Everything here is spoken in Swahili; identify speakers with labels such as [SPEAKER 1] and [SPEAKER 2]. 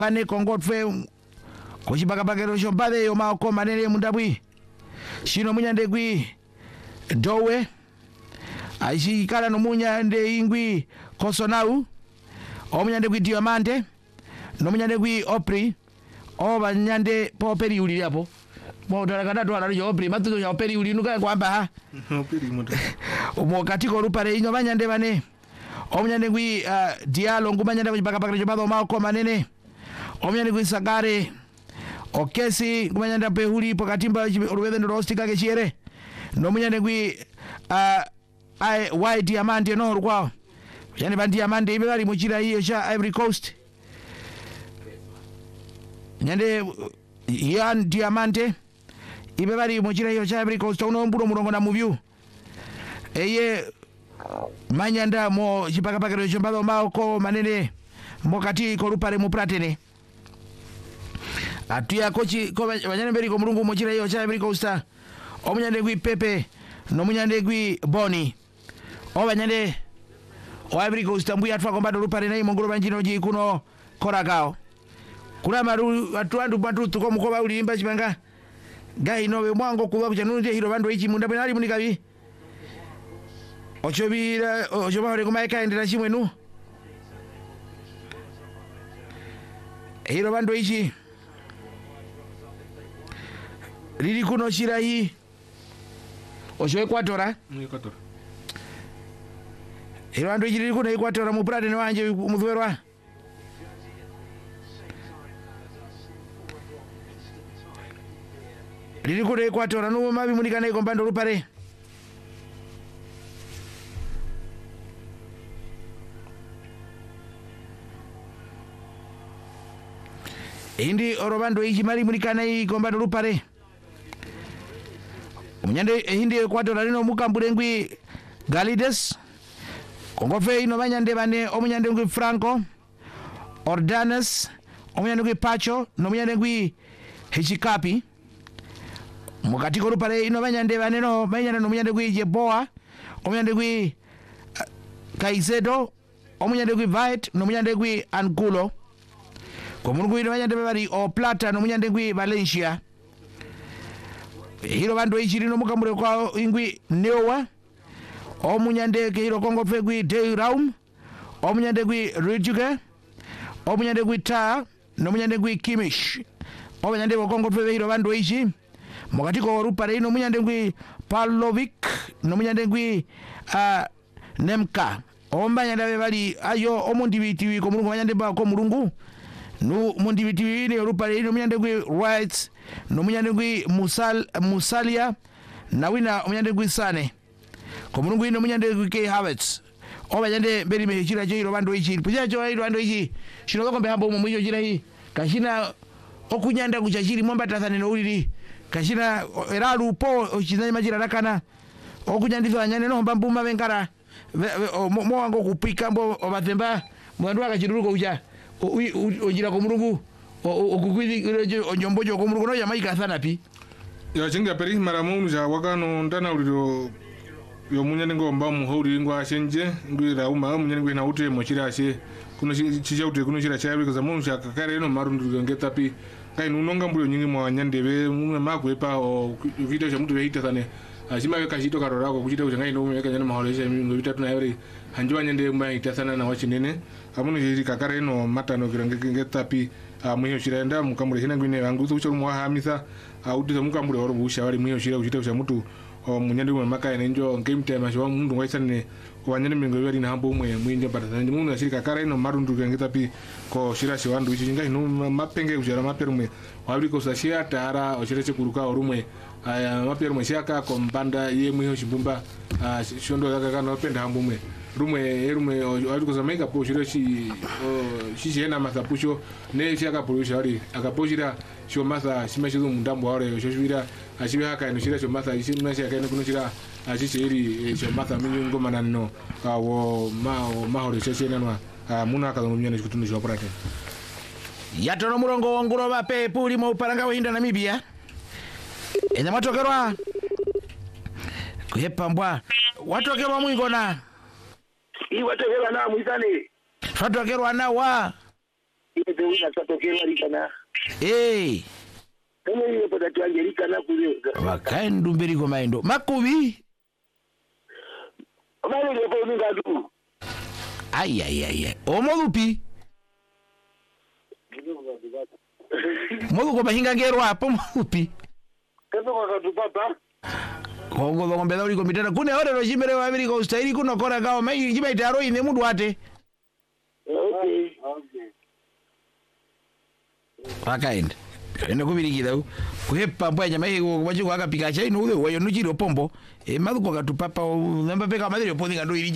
[SPEAKER 1] pane kongotwe kuchibakabakero chombade yo maoko manene mundabwi shino munyandegwi dowe achikala no munyande ingwi kosonau omunyandegwi diamante no munyandegwi opri oba nyande poperi uli hapo motara kadatu ala opri matuzo ya operi uli nuka kwamba
[SPEAKER 2] operi moto
[SPEAKER 1] omokatiko rupare inyo banyande bane omunyandegwi dialo ngumanyande kuchibakabakero chombade maoko manene omunyandegwi sagare okesi ngumanyanda pehuli pokatimba urwede ndo rostika kechiere no munyandegwi white diamante no rukwa yani bandi diamante ibe bali muchira hiyo cha Ivory Coast nyande yan diamante ibe bali muchira hiyo cha Ivory Coast uno mbudo murongo na muvyu eye manyanda mo chipakapakero chombado maoko manene mokati korupare mu pratene atuya kochi ko banyane beri ko mulungu muchira hiyo cha Ivory Coast omunyandegwi pepe no munyandegwi boni obanyande Ivory Coast mbuya atwa kombado rupare nayi mongolo banjino ji kuno koragao kula maru atuandu bantu tuko mukoba ulimba chipanga gai nowe mwango kuba kuchanunje hiro bando ichi munda penali munikabi ochobira ochobare kumaika endera chimwenu hiro bando ichi lili kuno chirahi ocho Equatora hiro bando ichi lili kuno Equatora muprade ne wanje mudhwerwa lili kuno Equatora no mabi munikana iko mbando rupare indi orobando ichi mari munikana iko mbando rupare munyande hindi Equatora lino mukambure ngwi Galides kongofe ino banyande bane omunyande ngwi Franco Ordanes omunyande ngwi Pacho no munyande ngwi Hechikapi mukatiko rupare ino banyande bane no banyande no munyande ngwi Jeboa omunyande ngwi Kaizedo omunyande ngwi Vite no munyande ngwi Angulo komungu ino banyande bari o Plata no munyande ngwi Valencia hiro bando ichi lino mukambure kwa ingwi Newa omunyande ke hiro kongo fegwi Day Raum omunyande gwi Rijuge omunyande gwi Ta no munyande gwi Kimish omunyande kongo fegwi hiro bando ichi mukatiko rupare ino munyande gwi Pavlovic no munyande gwi Nemka ombanyande bali ayo omundibiti ko mulungu banyande ba ko mulungu no mundibiti ine rupare ino munyande gwi Rights no munyande gwi Musalia na wina munyande gwi Sane ko mulungu ino munyande gwi K Havertz obanyande beri mehira jiro bando ichi puja jo iro bando ichi shino ko mbe hambo mu mwijo jira hii kashina okunyanda kuchachiri mwamba tathane no uliri kashina eralu po ochizanye majira nakana okunyandizwa anyane no mbambuma benkara mo wango kupika mbo obathemba mwandu akachiruko uja ojira ko mulungu okukwidi onyombojo ko mulungu no yamaika sana pi
[SPEAKER 2] ya chinga peri maramu ja wakano ndana uliro yo munyane ngomba muhuri ngwa shenje ngwira uma munyane ngwina ute mochira ashe kuno chija ute kuno chira chawe kaza mungu shaka kare no marundu ngeta pi kai nunonga mbuyo nyingi mwa nyandebe mume makwepa o video cha mtu beita sane ashima we kashito karora ko kuchita kuchanga ino mume kanyana maholesha ngo bitatu na yore hanjwa nyande mwa itasana na wachinene amuno hiri kakare no matano ngeta pi mwiyo chira nda mukambure hina ngwine wangu ucho mwa hamisa udiza mukambure oro busha wali mwiyo chira kuchita cha mtu munyande mwa maka enjo game time ashwa mundu waisane ko wanyane mingo yari na hambo mwe mwinje batasanje mundu ashirika kare no marundu ngeta pi ko shira shiwandu ichinga ino mapenge kujara maperume wabiri ko sashia tara oshirece kuruka orumwe aya maperume shaka ko mbanda ye mwiyo shibumba shondo yaka kana penda hambo mwe rumwe wabiri ko sameka po shira shi shena masapusho ne shaka polisha wari akaposhira sho masa shimashizo mundambo wale shoshwira ashibe haka ino shira sho masa ishima shaka ino kuno shira ashishiri sho masa minyo ngoma nanno wo mahoro sheshena nwa muna ka munyane kutundu sho prate
[SPEAKER 1] yatono murongo wanguro bape puli mo upalanga winda Namibia enya matokerwa kuhepa mbwa watokerwa mwingona
[SPEAKER 3] watokerwa na mwizane
[SPEAKER 1] watokerwa na wa
[SPEAKER 3] Ile una tatokea likana. Kama ile pada tuangelika na kule.
[SPEAKER 1] Wakaendu mbiri kwa maindo. Makubi.
[SPEAKER 3] Mali ile po ninga tu.
[SPEAKER 1] Ai. Omolupi. Molu kwa mahinga ngero hapo molupi.
[SPEAKER 3] Kendo kwa katupapa.
[SPEAKER 1] Kongo ngombe dauri ko mitana kune ore no jimere wa Amerika ustahili kuno kora kao mai jiba itaro ine mundu ate.
[SPEAKER 3] Okay.
[SPEAKER 1] Wakaenda. Ene kubirikira kuhepa mbwa nyama hiyo kwachi kwa kapika chai no uwe yo nujiro pombo. Maduko katupapa namba peka madiri opodinga ndo